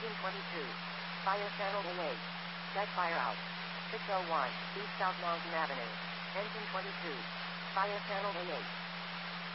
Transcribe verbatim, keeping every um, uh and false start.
Engine twenty-two. Fire channel A eight. Check fire out. six oh one, East South Mountain Avenue. Engine twenty-two. Fire channel A eight.